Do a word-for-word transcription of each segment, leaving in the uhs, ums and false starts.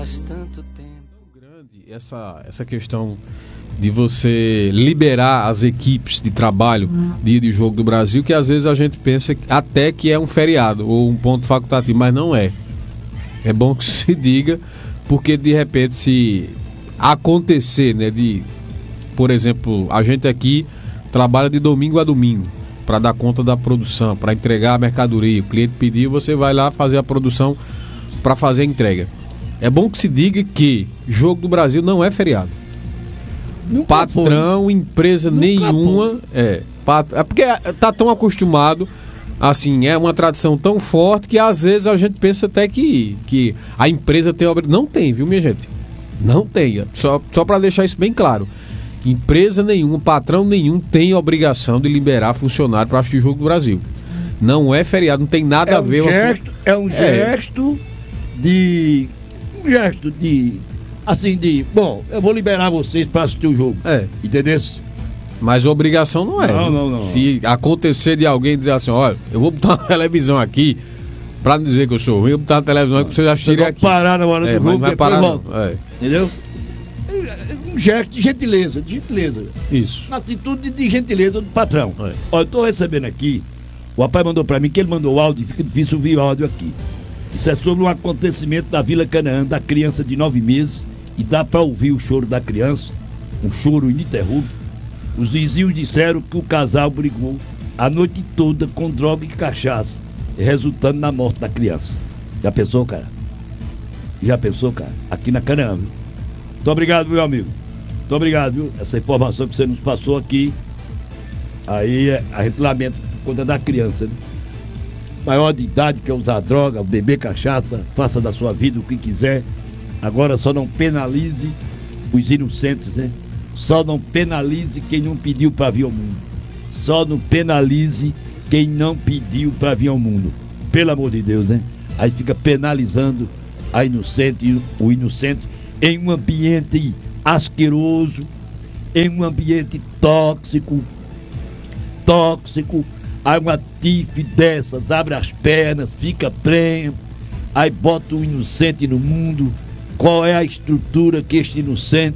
faz tanto tempo. Grande essa, essa questão de você liberar as equipes de trabalho dia de jogo do Brasil, que às vezes a gente pensa até que é um feriado ou um ponto facultativo, mas não é. É bom que se diga, porque de repente se acontecer, né, de, por exemplo, a gente aqui trabalha de domingo a domingo para dar conta da produção, para entregar a mercadoria, o cliente pediu, você vai lá fazer a produção para fazer a entrega. É bom que se diga que jogo do Brasil não é feriado. Nunca Patrão, foi. Empresa Nunca nenhuma. É, pat... é porque tá tão acostumado, assim, é uma tradição tão forte que às vezes a gente pensa até que, que a empresa tem obra. Não tem, viu, minha gente? Não tem. Só, só para deixar isso bem claro. Empresa nenhuma, patrão nenhum tem obrigação de liberar funcionário para assistir o jogo do Brasil. Não é feriado, não tem nada é a ver. Um gesto, é um gesto é. de. Um gesto de. Assim, de. Bom, eu vou liberar vocês para assistir o jogo. É. Entendeu? Mas a obrigação não é. Não, não, não. Se acontecer de alguém dizer assim, olha, eu vou botar uma televisão aqui para não dizer que eu sou ruim, eu vou botar uma televisão aqui para vocês assistirem aqui. Parar na hora é, do jogo, vai parar não. É. Entendeu? Um gesto de gentileza, de gentileza. Isso. Uma atitude de gentileza do patrão. É. Olha, eu tô recebendo aqui, o rapaz mandou para mim que ele mandou o áudio, fica difícil ouvir o áudio aqui. Isso é sobre um acontecimento da Vila Canaã, da criança de nove meses, e dá para ouvir o choro da criança, um choro ininterrupto. Os vizinhos disseram que o casal brigou a noite toda com droga e cachaça, resultando na morte da criança. Já pensou, cara? Já pensou, cara? Aqui na Canaã, viu? Muito obrigado, meu amigo. Muito obrigado, viu? Essa informação que você nos passou aqui. Aí a gente lamenta por conta da criança, né? Maior de idade quer usar droga, beber cachaça, faça da sua vida o que quiser. Agora só não penalize os inocentes, né? Só não penalize quem não pediu para vir ao mundo. Só não penalize quem não pediu para vir ao mundo. Pelo amor de Deus, né? Aí fica penalizando a inocente, o inocente em um ambiente asqueroso, em um ambiente tóxico, tóxico. Aí uma tife dessas abre as pernas, fica prenho, aí bota o inocente no mundo. Qual é a estrutura que este inocente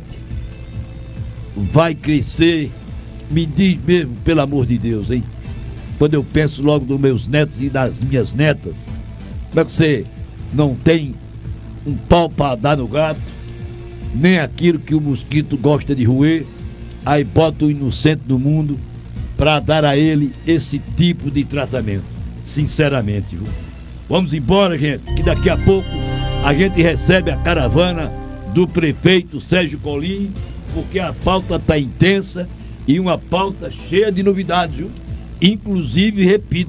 vai crescer? Me diz mesmo, pelo amor de Deus, hein? Quando eu penso logo dos meus netos e das minhas netas, como é que você não tem um pau para dar no gato, nem aquilo que o mosquito gosta de roer, aí bota o inocente no mundo para dar a ele esse tipo de tratamento. Sinceramente, viu? Vamos embora, gente, que daqui a pouco a gente recebe a caravana do prefeito Sérgio Colim, porque a pauta está intensa e uma pauta cheia de novidades, viu? Inclusive, repito,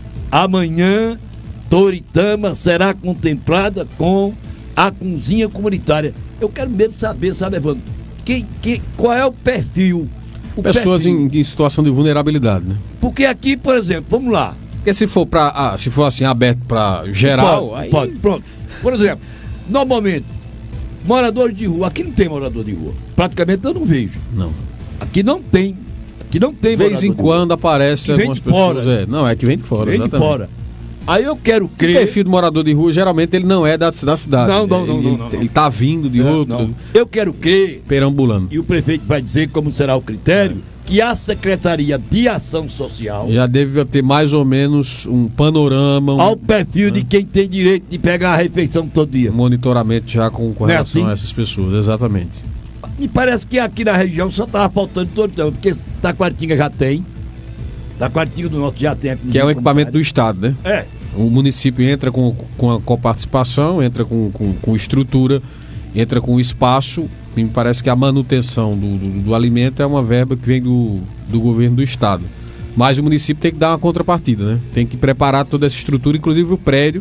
amanhã Toritama será contemplada com a cozinha comunitária. Eu quero mesmo saber, sabe, Evandro, quem, quem, qual é o perfil? O Pessoas perfil. Em, em situação de vulnerabilidade, né? Porque aqui, por exemplo, vamos lá. Porque se for para, ah, se for assim aberto para geral, pode, aí... pode, pronto. Por exemplo, normalmente moradores de rua, aqui não tem morador de rua. Praticamente eu não vejo. Não. Aqui não tem. Aqui não tem de vez em quando aparece algumas pessoas. Fora. É, não, é que vem de fora. Vem exatamente. de fora. Aí eu quero crer. O perfil do morador de rua, geralmente, ele não é da, da cidade. Não, não, não. Ele, não, não, ele, ele tá vindo de é, outro. Não. Eu quero crer. Perambulando. E o prefeito vai dizer como será o critério, é. que a Secretaria de Ação Social já deve ter mais ou menos um panorama. Um, ao perfil né? de quem tem direito de pegar a refeição todo dia. Um monitoramento já com, com relação é assim? a essas pessoas, exatamente. Me parece que aqui na região só estava faltando todo tempo, porque Taquaritinga já tem. Taquaritinga do Norte já tem. Que é um equipamento do Estado, né? É. O município entra com, com a coparticipação, entra com, com, com estrutura, entra com espaço. E me parece que a manutenção do, do, do alimento é uma verba que vem do, do governo do Estado. Mas o município tem que dar uma contrapartida, né? Tem que preparar toda essa estrutura, inclusive o prédio.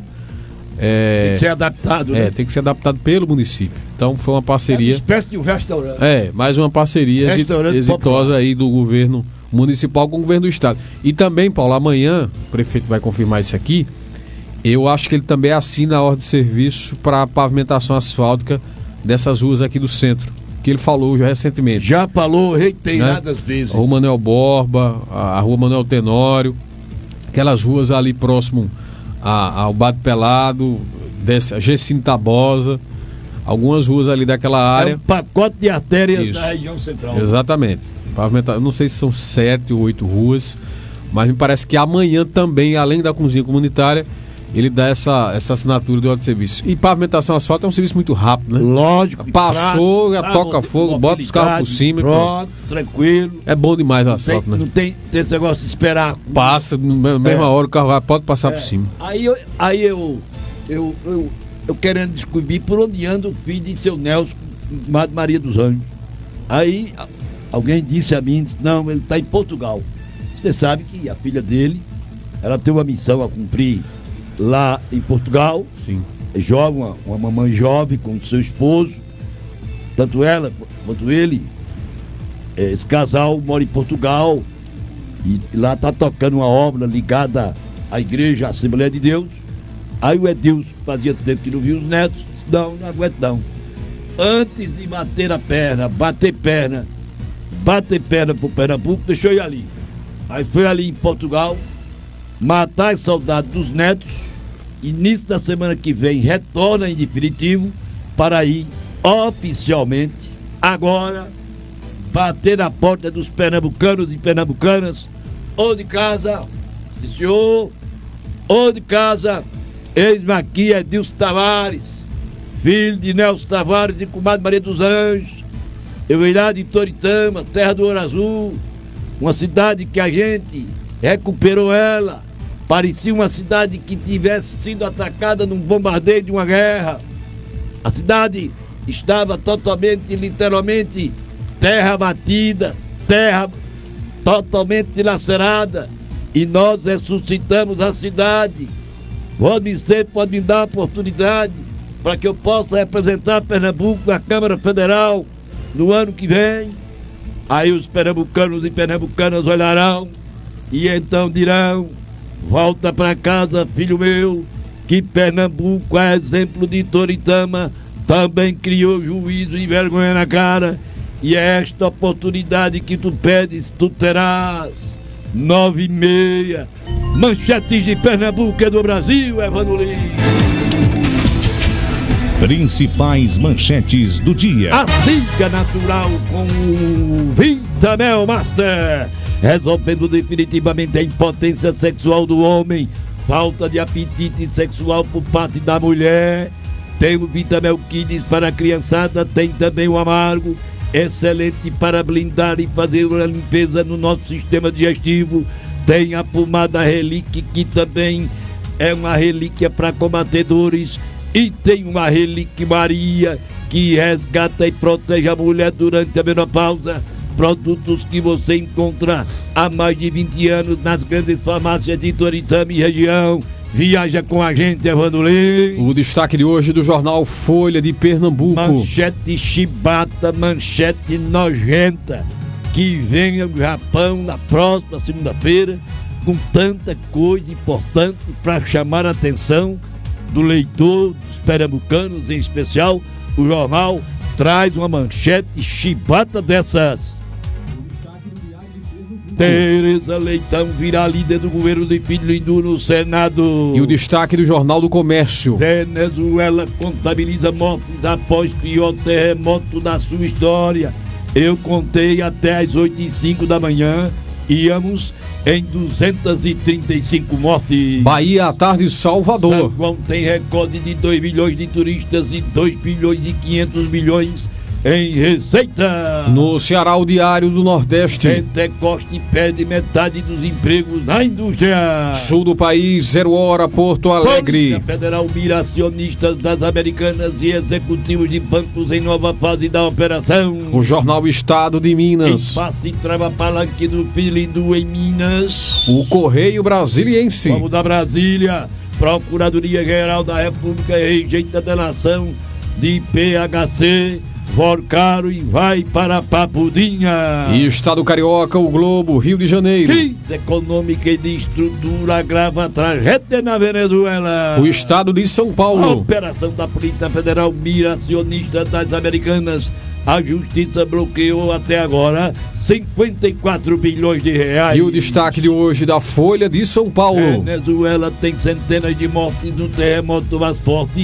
É, tem que ser adaptado, né? É, tem que ser adaptado pelo município. Então foi uma parceria. É uma espécie de um restaurante. É, mais uma parceria exitosa popular. Aí do governo municipal com o governo do Estado. E também, Paulo, amanhã, o prefeito vai confirmar isso aqui. Eu acho que ele também assina a ordem de serviço para a pavimentação asfáltica dessas ruas aqui do centro, que ele falou já recentemente. Já falou reiteradas né? vezes. A Rua Manuel Borba, a Rua Manuel Tenório, aquelas ruas ali próximo a, ao Bado Pelado, desse, a Gessino Tabosa, algumas ruas ali daquela área. É um pacote de artérias Isso. da região central. Exatamente. Pavimentar, não sei se são sete ou oito ruas, mas me parece que amanhã também, além da cozinha comunitária, ele dá essa, essa assinatura do auto-serviço. E pavimentação asfalto é um serviço muito rápido, né? Lógico. Passou, já pra, toca fogo, bota os carros por cima. Pronto, e tranquilo. É bom demais o asfalto, tem, né? Não tem, tem esse negócio de esperar. Passa, na mesma É. hora o carro vai, pode passar É. por cima. Aí, eu, aí eu, eu, eu, eu querendo descobrir por onde anda o filho de seu Nelson, Madre Maria dos Anjos. Aí a- alguém disse a mim, disse, não, ele está em Portugal. Você sabe que a filha dele, ela tem uma missão a cumprir lá em Portugal. Sim. É jovem, uma, uma mamãe jovem com seu esposo, tanto ela quanto ele. É, esse casal mora em Portugal e lá está tocando uma obra ligada à igreja, à Assembleia de Deus. Aí o Edilson fazia tempo que não via os netos, disse, não, não aguento não. Antes de bater a perna, bater perna, bater perna pro Pernambuco, deixou eu ir ali. Aí foi ali em Portugal, matar as saudades dos netos. Início da semana que vem retorna em definitivo para ir oficialmente agora bater na porta dos pernambucanos e pernambucanas, ou de casa, sim, senhor, ou de casa, eis-me aqui Edilson Tavares, filho de Nelson Tavares e comadre Maria dos Anjos. Eu venho lá de Toritama, terra do Ouro Azul, uma cidade que a gente recuperou ela. Parecia uma cidade que tivesse sido atacada num bombardeio de uma guerra. A cidade estava totalmente, literalmente, terra batida, terra totalmente dilacerada. E nós ressuscitamos a cidade. Pode me ser, pode me dar a oportunidade para que eu possa representar Pernambuco na Câmara Federal no ano que vem. Aí os pernambucanos e pernambucanas olharão e então dirão: volta para casa, filho meu, que Pernambuco, a exemplo de Toritama, também criou juízo e vergonha na cara. E é esta oportunidade que tu pedes, tu terás. Nove e meia. Manchetes de Pernambuco e do Brasil, Evandro Lins. Principais manchetes do dia. A Siga Natural com o Vitamel Master, resolvendo definitivamente a impotência sexual do homem, falta de apetite sexual por parte da mulher. Tem o Vitamel Kids para a criançada, tem também o amargo, excelente para blindar e fazer uma limpeza no nosso sistema digestivo. Tem a pomada Relíquia, que também é uma relíquia para combater dores. E tem uma Relíquia Maria, que resgata e protege a mulher durante a menopausa. Produtos que você encontra há mais de vinte anos nas grandes farmácias de Toritama e região. Viaja com a gente, Evandro Lins. O destaque de hoje do jornal Folha de Pernambuco. Manchete chibata, manchete nojenta, que vem ao Japão na próxima segunda-feira, com tanta coisa importante para chamar a atenção do leitor, dos pernambucanos em especial. O jornal traz uma manchete chibata dessas. Tereza Leitão virá líder do governo de Filho Lindu no Senado. E o destaque do Jornal do Comércio. Venezuela contabiliza mortes após pior terremoto da sua história. Eu contei até às oito e cinco da manhã, íamos em duzentas e trinta e cinco mortes. Bahia à tarde, Salvador. São João tem recorde de dois milhões de turistas e dois bilhões e quinhentos milhões em receita. No Ceará, o Diário do Nordeste. Pentecoste perde metade dos empregos na indústria. Sul do país, Zero Hora, Porto Alegre. Polícia Federal mira acionistas das Americanas e executivos de bancos em nova fase da operação. O Jornal Estado de Minas. Impasse trava palanque do Pilindu em Minas. O Correio Brasiliense. Vamos da Brasília. Procuradoria-Geral da República rejeita a delação de P H C. For caro e vai para Papudinha. E Estado Carioca, o Globo, Rio de Janeiro. Crise econômica e de estrutura agrava a tragédia na Venezuela. O Estado de São A Paulo. operação da Polícia Federal mira acionista das Americanas. A Justiça bloqueou até agora cinquenta e quatro bilhões de reais. E o destaque de hoje da Folha de São Paulo. Venezuela tem centenas de mortes no terremoto mais forte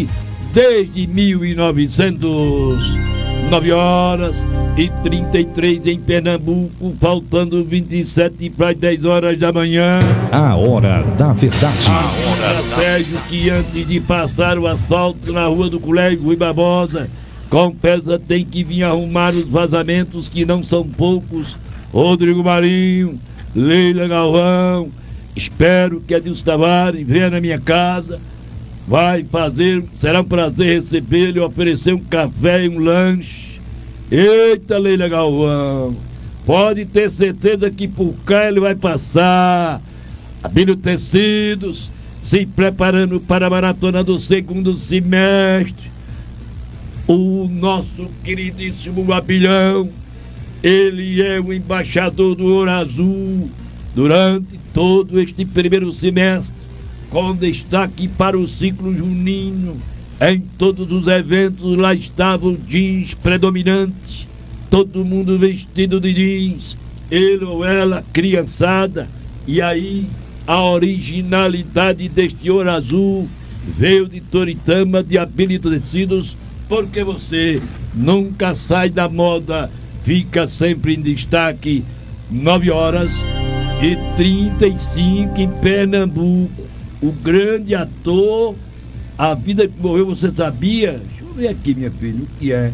desde mil e novecentos. nove horas e trinta e três em Pernambuco, faltando vinte e sete para as dez horas da manhã. A hora da verdade. A hora, Sérgio, que antes de passar o asfalto na rua do Colégio Rui Barbosa, Compesa tem que vir arrumar os vazamentos, que não são poucos. Rodrigo Marinho, Leila Galvão, espero que Adilson Tavares venha na minha casa. Vai fazer, será um prazer recebê-lo e oferecer um café e um lanche. Eita, Leila Galvão, pode ter certeza que por cá ele vai passar. Abílio Tecidos, se preparando para a maratona do segundo semestre. O nosso queridíssimo Abilhão, ele é o embaixador do Ouro Azul durante todo este primeiro semestre, com destaque para o ciclo junino. Em todos os eventos lá estava o jeans predominante, todo mundo vestido de jeans, ele ou ela, criançada. E aí a originalidade deste Ouro Azul veio de Toritama, de Abílio Tecidos, porque você nunca sai da moda, fica sempre em destaque. Nove horas e trinta e cinco em Pernambuco. O grande ator, a vida que morreu, você sabia? Deixa eu ver aqui, minha filha, o que é?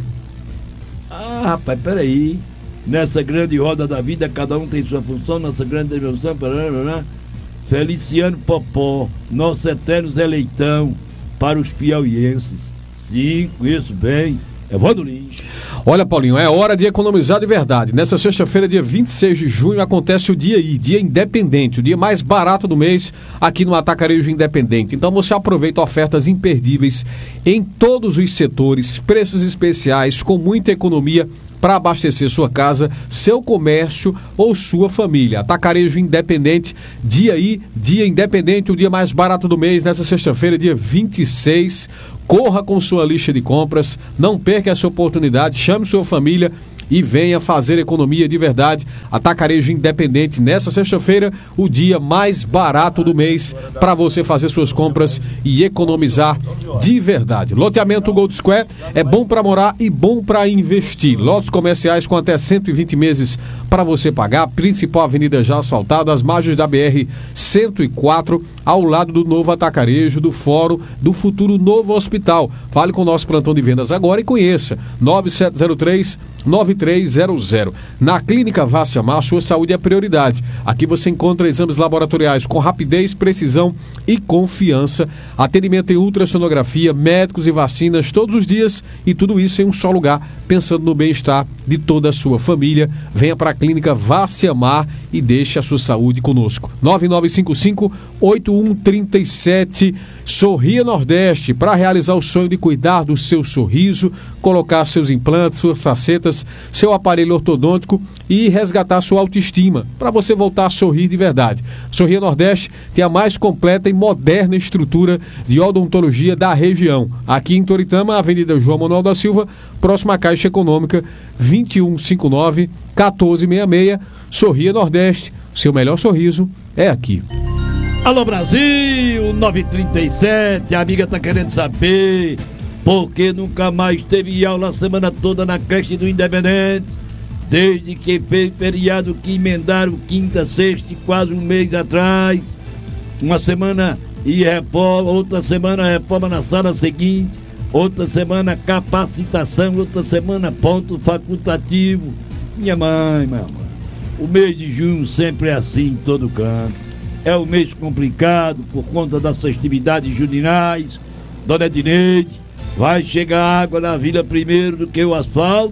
Ah, rapaz, peraí. Nessa grande roda da vida, cada um tem sua função, nossa grande evolução, parará, Feliciano Popó, nosso eterno Zé Leitão, para os piauienses. Sim, conheço bem. Evandro Lins. Olha, Paulinho, é hora de economizar de verdade. Nesta sexta-feira, dia vinte e seis de junho, acontece o Dia I, Dia Independente, o dia mais barato do mês aqui no Atacarejo Independente. Então você aproveita ofertas imperdíveis em todos os setores, preços especiais, com muita economia para abastecer sua casa, seu comércio ou sua família. Atacarejo Independente, Dia I, Dia Independente, o dia mais barato do mês, nesta sexta-feira, dia vinte e seis. Corra com sua lista de compras, não perca essa oportunidade, chame sua família e venha fazer economia de verdade. Atacarejo Independente, nessa sexta-feira, o dia mais barato do mês para você fazer suas compras e economizar de verdade. Loteamento Gold Square é bom para morar e bom para investir. Lotes comerciais com até cento e vinte meses para você pagar. Principal avenida já asfaltada, às margens da B R cento e quatro, ao lado do novo Atacarejo, do Fórum do futuro novo hospital. Fale com o nosso plantão de vendas agora e conheça nove sete zero três, nove três zero zero. Na Clínica Vaciamar, sua saúde é prioridade. Aqui você encontra exames laboratoriais com rapidez, precisão e confiança. Atendimento em ultrassonografia, médicos e vacinas todos os dias, e tudo isso em um só lugar, pensando no bem-estar de toda a sua família. Venha para a Clínica Vaciamar e deixe a sua saúde conosco. nove nove cinco cinco, oito um três sete. Sorria Nordeste, para realizar o sonho de cuidar do seu sorriso, colocar seus implantes, suas facetas, seu aparelho ortodôntico e resgatar sua autoestima, para você voltar a sorrir de verdade. Sorria Nordeste tem a mais completa e moderna estrutura de odontologia da região. Aqui em Toritama, Avenida João Manuel da Silva, próxima à Caixa Econômica, vinte e um cinquenta e nove, quatorze sessenta e seis. Sorria Nordeste, seu melhor sorriso é aqui. Alô Brasil, nove e trinta e sete, a amiga tá querendo saber por que nunca mais teve aula a semana toda na creche do Independente, desde que fez feriado que emendaram quinta, sexta e quase um mês atrás. Uma semana e reforma, outra semana reforma na sala seguinte, outra semana capacitação, outra semana ponto facultativo. Minha mãe, minha mãe, o mês de junho sempre é assim em todo canto. É um mês complicado por conta das festividades juninais. Dona Edneide, vai chegar água na vila primeiro do que o asfalto?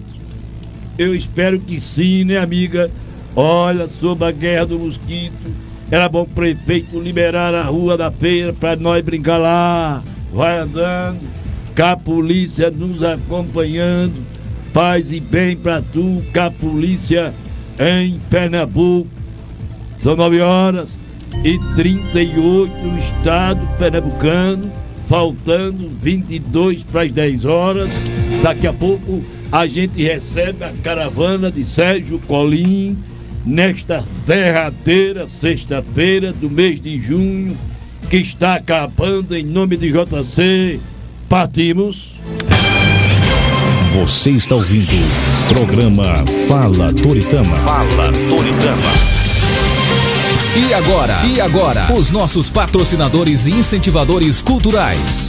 Eu espero que sim, né, amiga? Olha, sobre a guerra do mosquito, era bom o prefeito liberar a rua da feira para nós brincar lá. Vai andando, com a polícia nos acompanhando. Paz e bem pra tu, com a polícia em Pernambuco. São nove horas e trinta e oito no estado pernambucano, faltando vinte e dois para as dez horas. Daqui a pouco a gente recebe a caravana de Sérgio Colim nesta derradeira sexta-feira do mês de junho, que está acabando. Em nome de J C, Partimos. Você está ouvindo o programa Fala Toritama. Fala Toritama. E agora? E agora? Os nossos patrocinadores e incentivadores culturais.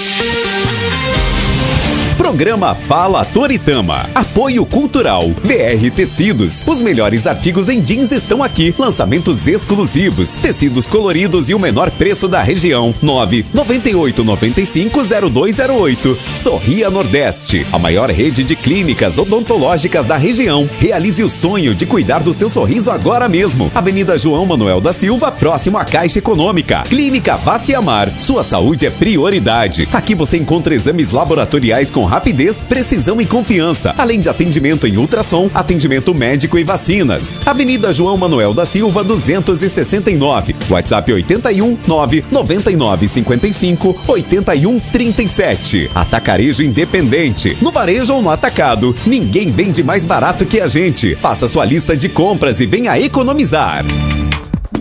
Programa Fala Toritama. Apoio Cultural. B R Tecidos. Os melhores artigos em jeans estão aqui. Lançamentos exclusivos. Tecidos coloridos e o menor preço da região. nove nove oito nove cinco zero dois zero oito. Sorria Nordeste. A maior rede de clínicas odontológicas da região. Realize o sonho de cuidar do seu sorriso agora mesmo. Avenida João Manuel da Silva, próximo à Caixa Econômica. Clínica Vaciamar. Sua saúde é prioridade. Aqui você encontra exames laboratoriais com rapidez, precisão e confiança, além de atendimento em ultrassom, atendimento médico e vacinas. Avenida João Manuel da Silva, duzentos e sessenta e nove. WhatsApp oitenta e um, nove noventa e nove cinquenta e cinco, oitenta e um trinta e sete. Atacarejo Independente. No varejo ou no atacado, ninguém vende mais barato que a gente. Faça sua lista de compras e venha economizar.